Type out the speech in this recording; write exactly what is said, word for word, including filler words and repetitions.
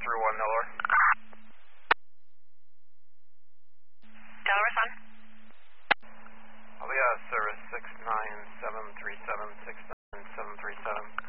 three one, Delaware. Delaware Sun. Aliyah, service six nine seven three seven, six nine seven three seven.